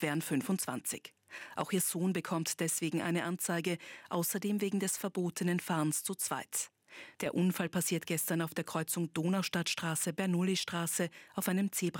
wären 25. Auch ihr Sohn bekommt deswegen eine Anzeige, außerdem wegen des verbotenen Fahrens zu zweit. Der Unfall passiert gestern auf der Kreuzung Donaustadtstraße-Bernoullistraße auf einem Zebra